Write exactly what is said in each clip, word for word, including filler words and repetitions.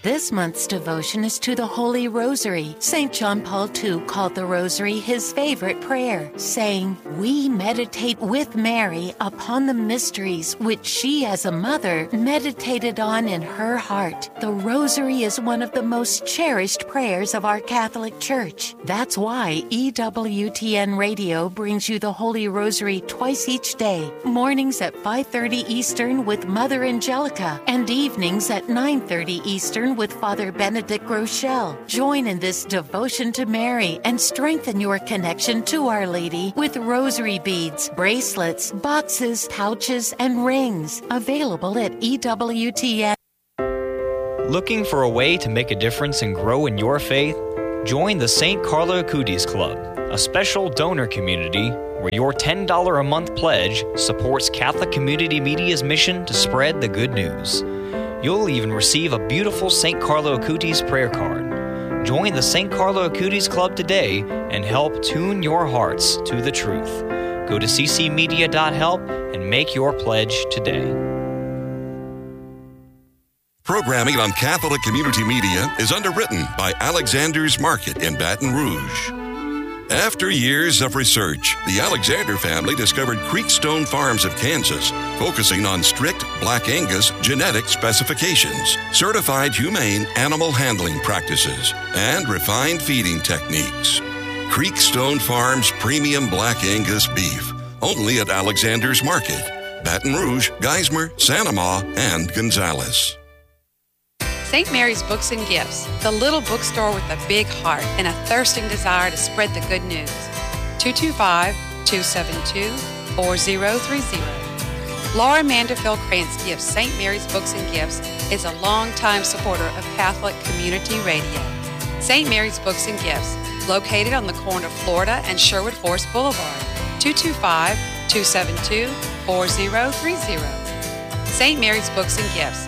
This month's devotion is to the Holy Rosary. Saint John Paul the Second called the Rosary his favorite prayer, saying, "We meditate with Mary upon the mysteries which she as a mother meditated on in her heart." The Rosary is one of the most cherished prayers of our Catholic Church. That's why E W T N Radio brings you the Holy Rosary twice each day, mornings at five thirty Eastern with Mother Angelica, and evenings at nine thirty Eastern with Father Benedict Rochelle. Join in this devotion to Mary and strengthen your connection to Our Lady with rosary beads, bracelets, boxes, pouches, and rings. Available at E W T N. Looking for a way to make a difference and grow in your faith? Join the Saint Carlo Acutis Club, a special donor community where your ten dollars a month pledge supports Catholic Community Media's mission to spread the good news. You'll even receive a beautiful Saint Carlo Acutis prayer card. Join the Saint Carlo Acutis Club today and help tune your hearts to the truth. Go to c c media dot help and make your pledge today. Programming on Catholic Community Media is underwritten by Alexander's Market in Baton Rouge. After years of research, the Alexander family discovered Creekstone Farms of Kansas, focusing on strict Black Angus genetic specifications, certified humane animal handling practices, and refined feeding techniques. Creekstone Farms Premium Black Angus Beef, only at Alexander's Market, Baton Rouge, Geismar, Santa Ma, and Gonzales. Saint Mary's Books and Gifts, the little bookstore with a big heart and a thirsting desire to spread the good news. two two five, two seven two, four zero three zero. Laura Manderfield Krantz Gifts Saint Mary's Books and Gifts is a longtime supporter of Catholic Community Radio. Saint Mary's Books and Gifts, located on the corner of Florida and Sherwood Forest Boulevard, two two five, two seven two, four zero three zero. Saint Mary's Books and Gifts.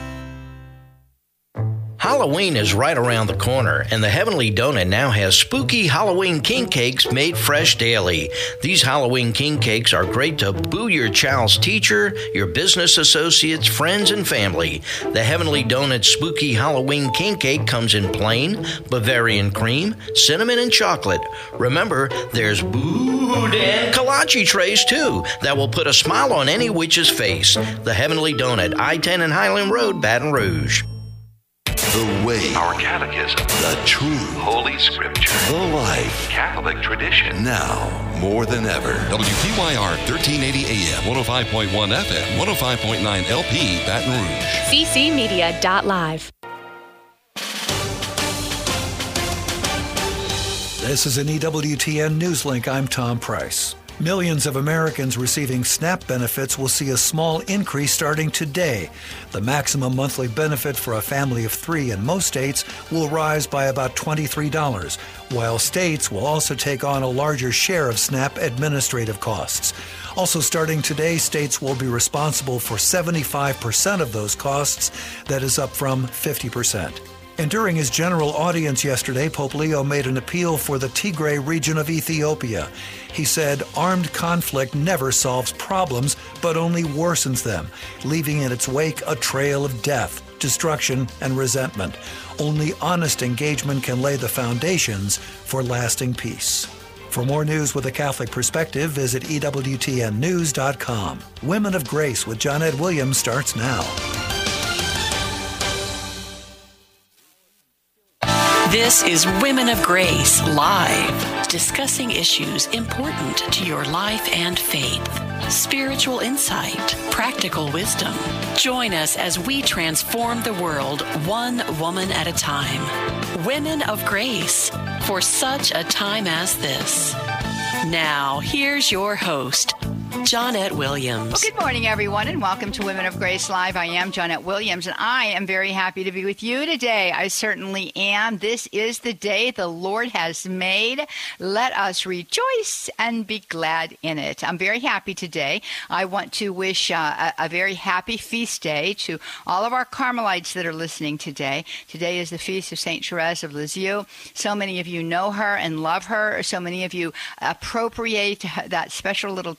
Halloween is right around the corner, and the Heavenly Donut now has spooky Halloween king cakes made fresh daily. These Halloween king cakes are great to boo your child's teacher, your business associates, friends, and family. The Heavenly Donut spooky Halloween king cake comes in plain, Bavarian cream, cinnamon, and chocolate. Remember, there's boudin kolache trays, too, that will put a smile on any witch's face. The Heavenly Donut, I ten and Highland Road, Baton Rouge. The way, our catechism, the truth, Holy Scripture, the life, Catholic tradition. Now, more than ever. W P Y R thirteen eighty A M, one oh five point one F M, one oh five point nine L P, Baton Rouge. c c media dot live. This is an E W T N Newslink. I'm Tom Price. Millions of Americans receiving SNAP benefits will see a small increase starting today. The maximum monthly benefit for a family of three in most states will rise by about twenty-three dollars, while states will also take on a larger share of SNAP administrative costs. Also starting today, states will be responsible for seventy-five percent of those costs. That is up from fifty percent. And during his general audience yesterday, Pope Leo made an appeal for the Tigray region of Ethiopia. He said armed conflict never solves problems, but only worsens them, leaving in its wake a trail of death, destruction, and resentment. Only honest engagement can lay the foundations for lasting peace. For more news with a Catholic perspective, visit E W T N news dot com. Women of Grace with Johnnette Williams starts now. This is Women of Grace Live, discussing issues important to your life and faith. Spiritual insight, practical wisdom. Join us as we transform the world one woman at a time. Women of Grace, for such a time as this. Now, here's your host, Johnnette Williams. Well, good morning, everyone, and welcome to Women of Grace Live. I am Johnnette Williams, and I am very happy to be with you today. I certainly am. This is the day the Lord has made. Let us rejoice and be glad in it. I'm very happy today. I want to wish uh, a, a very happy feast day to all of our Carmelites that are listening today. Today is the feast of Saint Therese of Lisieux. So many of you know her and love her. So many of you appropriate that special little title to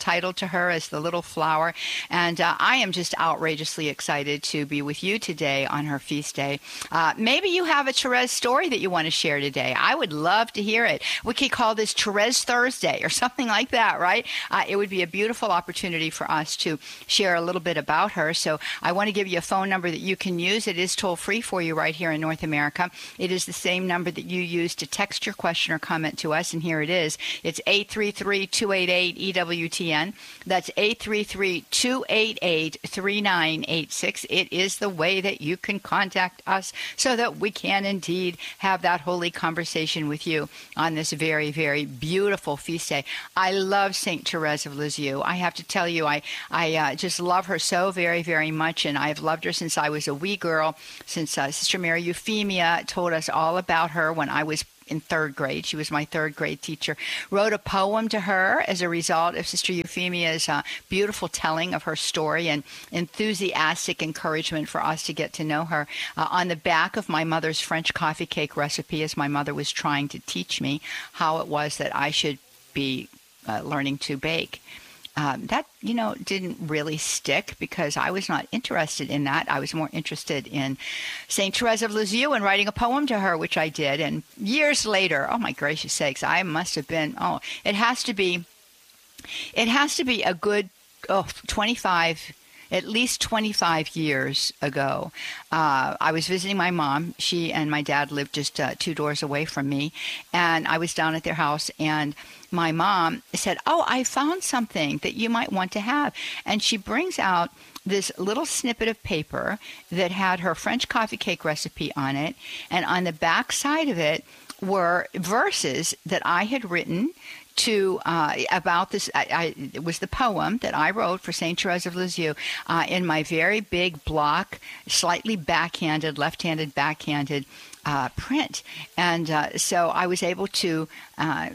to her as the little flower. And uh, I am just outrageously excited to be with you today on her feast day. Uh, maybe you have a Therese story that you want to share today. I would love to hear it. We could call this Therese Thursday or something like that, right? Uh, it would be a beautiful opportunity for us to share a little bit about her. So I want to give you a phone number that you can use. It is toll free for you right here in North America. It is the same number that you use to text your question or comment to us, and here it is. It's eight three three, two eight eight, E W T N. That's eight three three, two eight eight, three nine eight six. It is the way that you can contact us so that we can indeed have that holy conversation with you on this very, very beautiful feast day. I love Saint Therese of Lisieux. I have to tell you, I, I uh, just love her so very, very much, and I've loved her since I was a wee girl, since uh, Sister Mary Euphemia told us all about her when I was in third grade. She was my third grade teacher. Wrote a poem to her as a result of Sister Euphemia's uh, beautiful telling of her story and enthusiastic encouragement for us to get to know her. Uh, on the back of my mother's French coffee cake recipe, as my mother was trying to teach me how it was that I should be uh, learning to bake. Um, that, you know, didn't really stick because I was not interested in that. I was more interested in Saint Therese of Lisieux and writing a poem to her, which I did. And years later, oh my gracious sakes, I must have been, oh, it has to be, it has to be a good, oh, twenty-five At least twenty-five years ago, uh, I was visiting my mom. She and my dad lived just uh, two doors away from me. And I was down at their house, and my mom said, oh, I found something that you might want to have. And she brings out this little snippet of paper that had her French coffee cake recipe on it. And on the back side of it were verses that I had written to uh, about this. I, I, it was the poem that I wrote for Saint Therese of Lisieux uh, in my very big block, slightly backhanded, left-handed, backhanded uh, print. And uh, so I was able to uh,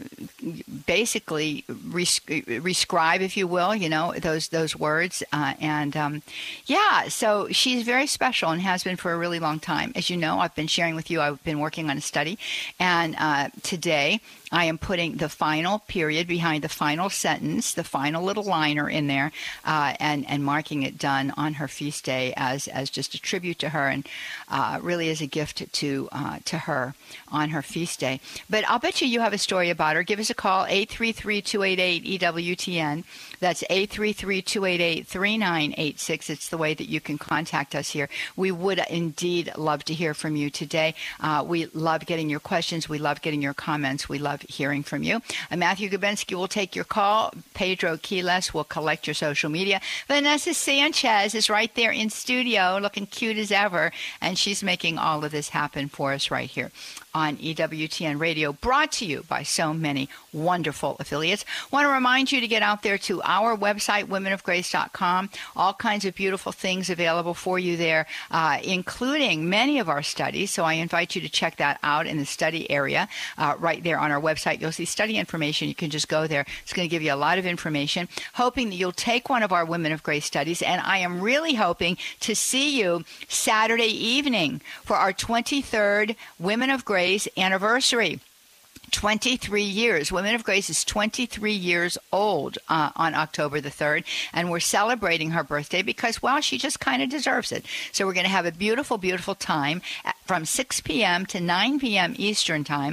basically res- rescribe, if you will, you know, those those words. Uh, and um, yeah, so she's very special and has been for a really long time. As you know, I've been sharing with you, I've been working on a study. And uh, today I am putting the final period behind the final sentence, the final little liner in there, uh, and, and marking it done on her feast day as, as just a tribute to her and uh, really as a gift to uh, to her on her feast day. But I'll bet you you have a story about her. Give us a call, eight three three, two eight eight, E W T N. That's eight three three, two eight eight, three nine eight six. It's the way that you can contact us here. We would indeed love to hear from you today. Uh, we love getting your questions. We love getting your comments. We love hearing from you. Uh, Matthew Gubensky will take your call. Pedro Quiles will collect your social media. Vanessa Sanchez is right there in studio looking cute as ever, and she's making all of this happen for us right here on E W T N Radio, brought to you by so many wonderful affiliates. Want to remind you to get out there to our website, women of grace dot com. All kinds of beautiful things available for you there, uh, including many of our studies. So I invite you to check that out in the study area uh, right there on our website. You'll see study information. You can just go there. It's going to give you a lot of information. Hoping that you'll take one of our Women of Grace studies. And I am really hoping to see you Saturday evening for our twenty-third Women of Grace anniversary. twenty-three years. Women of Grace is twenty-three years old uh, on October the third, and we're celebrating her birthday because, well, she just kind of deserves it. So we're going to have a beautiful, beautiful time at, from six p.m. to nine p.m. Eastern Time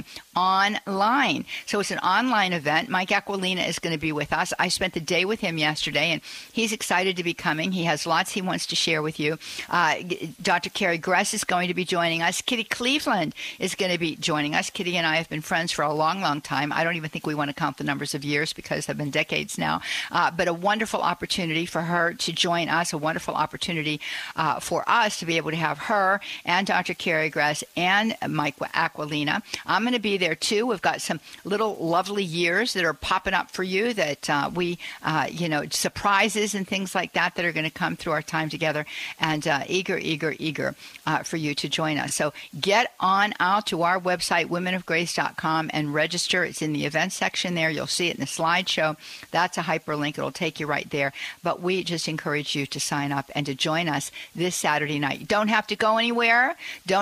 online. So it's an online event. Mike Aquilina is going to be with us. I spent the day with him yesterday, and he's excited to be coming. He has lots he wants to share with you. Uh, Doctor Carrie Gress is going to be joining us. Kitty Cleveland is going to be joining us. Kitty and I have been friends for a long, long time. I don't even think we want to count the numbers of years because they've been decades now. Uh, but a wonderful opportunity for her to join us, a wonderful opportunity uh, for us to be able to have her and Doctor Carrie Gress and Mike Aquilina. I'm going to be there too. We've got some little lovely years that are popping up for you that uh, we, uh, you know, surprises and things like that that are going to come through our time together, and uh, eager, eager, eager uh, for you to join us. So get on out to our website, women of grace dot com, and register. It's in the events section there. You'll see it in the slideshow. That's a hyperlink. It'll take you right there. But we just encourage you to sign up and to join us this Saturday night. You don't have to go anywhere. Don't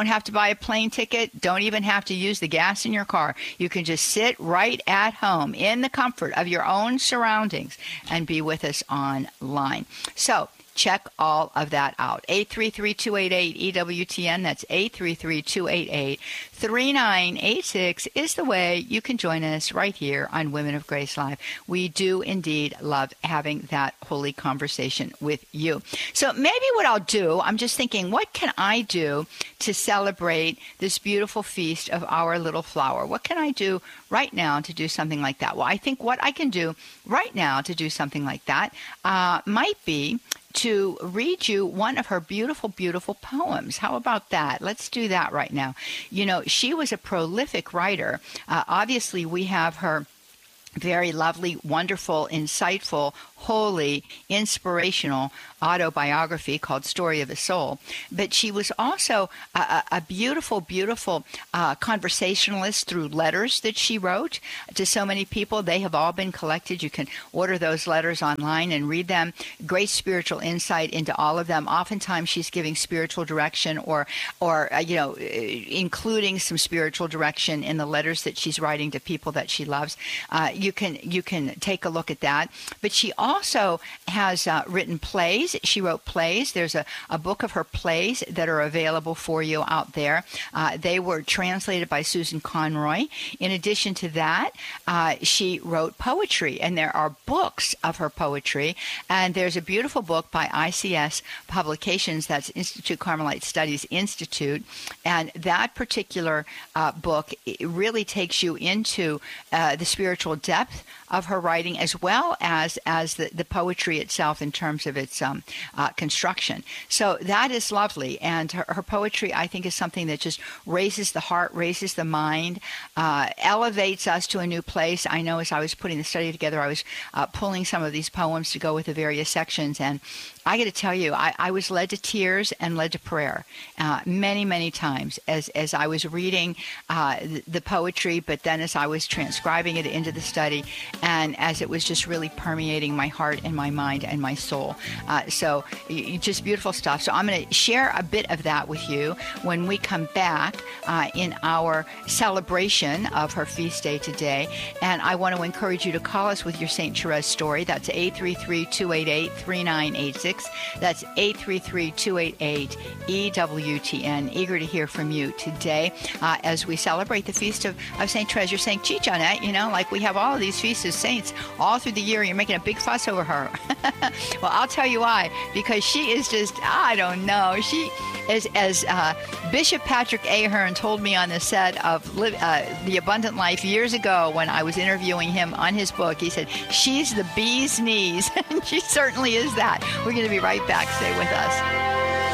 don't have to buy a plane ticket. Don't even have to use the gas in your car. You can just sit right at home in the comfort of your own surroundings and be with us online. So check all of that out. eight three three, two eight eight, E W T N. That's eight three three, two eight eight, three nine eight six is the way you can join us right here on Women of Grace Live. We do indeed love having that holy conversation with you. So maybe what I'll do, I'm just thinking, what can I do to celebrate this beautiful feast of our little flower? What can I do right now to do something like that? Well, I think what I can do right now to do something like that uh, might be to read you one of her beautiful, beautiful poems. How about that? Let's do that right now. You know, she was a prolific writer. Uh, obviously, we have her very lovely, wonderful, insightful, holy, inspirational autobiography called Story of a Soul. But she was also a, a beautiful, beautiful uh, conversationalist through letters that she wrote to so many people. They have all been collected. You can order those letters online and read them. Great spiritual insight into all of them. Oftentimes she's giving spiritual direction or, or uh, you know, including some spiritual direction in the letters that she's writing to people that she loves. Uh, you can you can take a look at that. But she also has uh, written plays. She wrote plays. There's a, a book of her plays that are available for you out there. Uh, they were translated by Susan Conroy. In addition to that, uh, she wrote poetry, and there are books of her poetry. And there's a beautiful book by I C S Publications, that's Institute Carmelite Studies Institute, and that particular uh, book it really takes you into uh, the spiritual depth of her writing, as well as as the, the poetry itself in terms of its um, uh, construction. So that is lovely, and her, her poetry, I think, is something that just raises the heart, raises the mind, uh, elevates us to a new place. I know as I was putting the study together, I was uh, pulling some of these poems to go with the various sections, and I got to tell you, I, I was led to tears and led to prayer uh, many, many times as, as I was reading uh, the, the poetry, but then as I was transcribing it into the study, and as it was just really permeating my heart and my mind and my soul. Uh, so y- just beautiful stuff. So I'm going to share a bit of that with you when we come back uh, in our celebration of her feast day today. And I want to encourage you to call us with your Saint Therese story. That's eight three three, two eight eight, three nine eight six. That's eight three three, two eight eight, E W T N. Eager to hear from you today uh, as we celebrate the feast of, of Saint Therese. You're saying, gee, Jeanette, you know, like we have all of these feasts of saints all through the year. You're making a big fuss over her. Well, I'll tell you why. Because she is just, I don't know. She is, as uh, Bishop Patrick Ahern told me on the set of uh, The Abundant Life years ago when I was interviewing him on his book, he said, she's the bee's knees. And she certainly is that. We're going to be right back. Stay with us.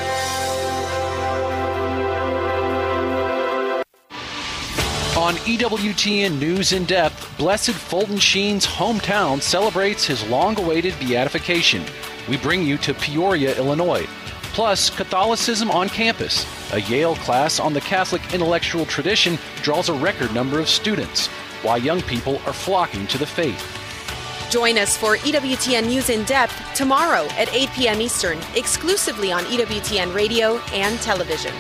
On E W T N News in Depth, Blessed Fulton Sheen's hometown celebrates his long-awaited beatification. We bring you to Peoria, Illinois. Plus, Catholicism on campus. A Yale class on the Catholic intellectual tradition draws a record number of students. Why young people are flocking to the faith. Join us for E W T N News in Depth tomorrow at eight p.m. Eastern, exclusively on E W T N Radio and television.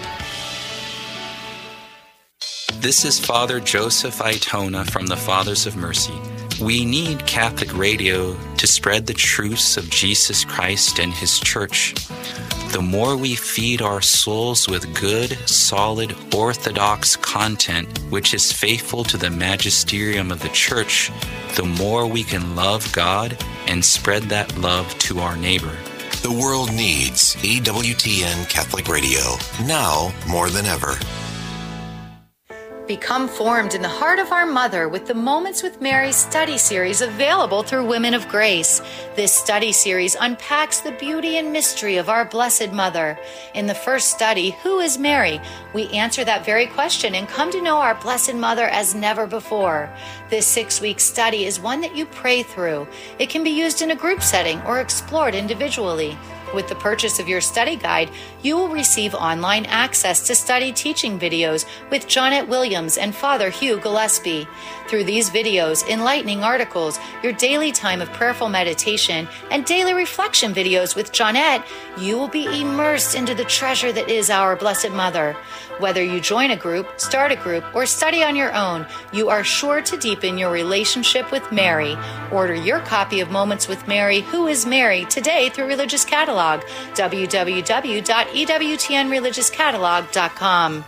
This is Father Joseph Itona from the Fathers of Mercy. We need Catholic radio to spread the truths of Jesus Christ and His Church. The more we feed our souls with good, solid, orthodox content, which is faithful to the magisterium of the Church, the more we can love God and spread that love to our neighbor. The world needs E W T N Catholic Radio, now more than ever. Become formed in the heart of our Mother with the Moments with Mary study series available through Women of Grace. This study series unpacks the beauty and mystery of our Blessed Mother. In the first study, Who is Mary? We answer that very question and come to know our Blessed Mother as never before. This six-week study is one that you pray through. It can be used in a group setting or explored individually. With the purchase of your study guide, you will receive online access to study teaching videos with Jonette Williams and Father Hugh Gillespie. Through these videos, enlightening articles, your daily time of prayerful meditation, and daily reflection videos with Jonette, you will be immersed into the treasure that is our Blessed Mother. Whether you join a group, start a group, or study on your own, you are sure to deepen your relationship with Mary. Order your copy of Moments with Mary, Who is Mary, today through Religious Catalog, w w w dot e w t n religious catalog dot com.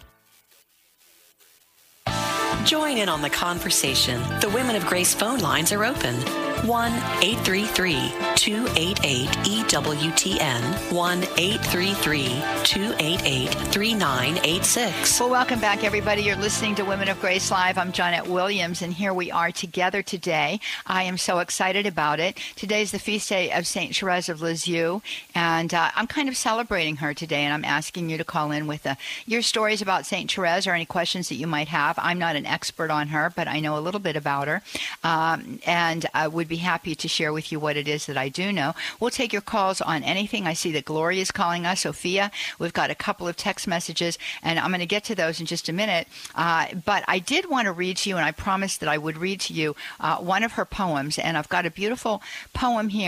Join in on the conversation. The Women of Grace phone lines are open. one eight three three, two eight eight, E W T N. one eight three three, two eight eight, three nine eight six. Well, welcome back, everybody. You're listening to Women of Grace Live. I'm Jonette Williams, and here we are together today. I am so excited about it. Today's the feast day of Saint Therese of Lisieux, and uh, I'm kind of celebrating her today, and I'm asking you to call in with uh, your stories about Saint Therese or any questions that you might have. I'm not an expert on her, but I know a little bit about her, um, and I would be happy to share with you what it is that I do know. We'll take your calls on anything. I see that Gloria is calling us, Sophia. We've got a couple of text messages, and I'm going to get to those in just a minute. Uh, but I did want to read to you, and I promised that I would read to you uh, one of her poems, and I've got a beautiful poem here.